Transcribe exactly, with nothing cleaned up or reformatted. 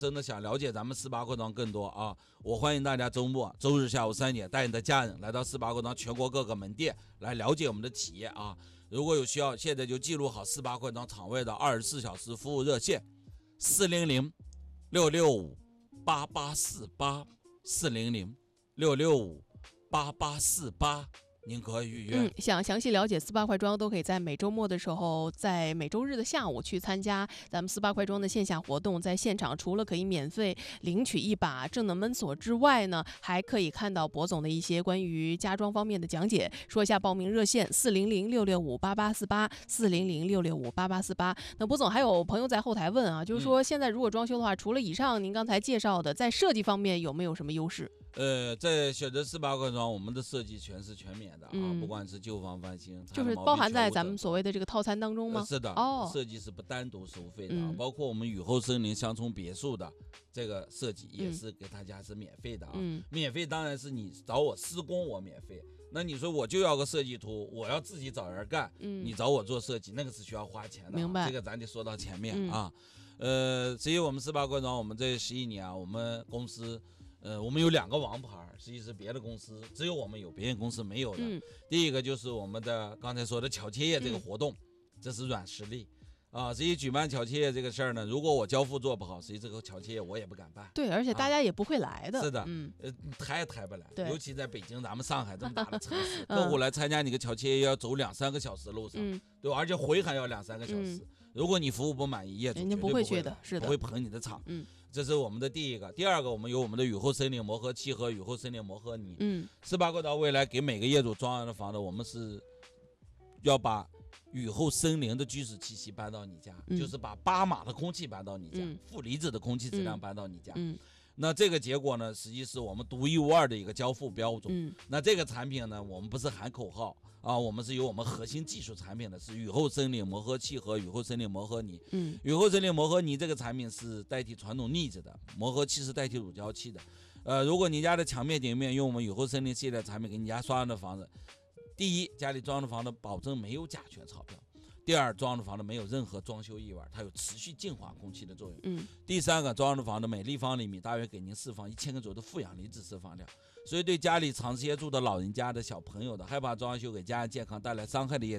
真的想了解咱们四八扩张更多啊，我欢迎大家周末周日下午三点带你的家人来到四八扩张全国各个门店来了解我们的企业啊。如果有需要，现在就记录好四八扩张场外的二十四小时服务热线：四零零六六五八八四八，四零零六六五八八四八。您可以预约。 嗯，想详细了解四八快装，都可以在每周末的时候，在每周日的下午去参加咱们四八快装的线下活动。在现场，除了可以免费领取一把智能门锁之外呢，还可以看到博总的一些关于家装方面的讲解。说一下报名热线：四零零六六五八八四八，四零零六六五八八四八。那博总还有朋友在后台问啊，就是说现在如果装修的话，嗯、除了以上您刚才介绍的，在设计方面有没有什么优势？ 呃，在选择四八快装，我们的设计全是全免的啊，嗯、不管是旧房翻新， 就是包含在咱们所谓的这个套餐当中吗？ 呃、是的，哦，设计是不单独收费的，嗯、包括我们雨后森林乡村别墅的这个设计也是给大家是免费的啊。嗯、免费当然是你找我施工我免费，那你说我就要个设计图，我要自己找人干，嗯、你找我做设计那个是需要花钱的，啊， 明白？ 这个咱得说到前面，嗯、啊。呃，至于我们四八快装，我们这十一年啊，我们公司。呃，我们有两个王牌，实际是别的公司只有我们有，别人公司没有的。嗯、第一个就是我们的刚才说的巧切业这个活动，嗯、这是软实力啊。实际举办巧切业这个事儿呢，如果我交付做不好，实际这个巧切业我也不敢办。 对，而且大家也不会来的。 啊、是的，嗯，呃，抬也抬不来，尤其在北京，咱们上海这么大的城市，客户来参加你个巧切业要走两三个小时路上，嗯、对吧？而且回还要两三个小时。嗯、如果你服务不满意，业主人家不会去的，是的， 不会捧你的场。嗯。这是我们的第一个，第二个，我们有我们的雨后森林磨合漆和雨后森林磨合泥。嗯，四八快装未来给每个业主装完的房子，我们是要把雨后森林的居室气息搬到你家，嗯、就是把巴马的空气搬到你家，嗯、负离子的空气质量搬到你家。嗯嗯那这个结果呢，实际是我们独一无二的一个交付标准。嗯，那这个产品呢，我们不是喊口号啊，我们是有我们核心技术产品的，是雨后森林磨合漆和雨后森林磨合泥。嗯，雨后森林磨合泥这个产品是代替传统腻子的，磨合漆是代替乳胶漆的。呃，如果你家的墙面顶面用我们雨后森林系列产品给你家刷完的房子，第一，家里装的房子保证没有甲醛超标。第二，装的房子没有任何装修异味，它有持续净化空气的作用。嗯。第三个，装的房子每立方厘米大约给您释放一千个左右的负氧离子释放量，所以对家里长时间住的老人家的小朋友的，害怕装修给家人健康带来伤害的业主。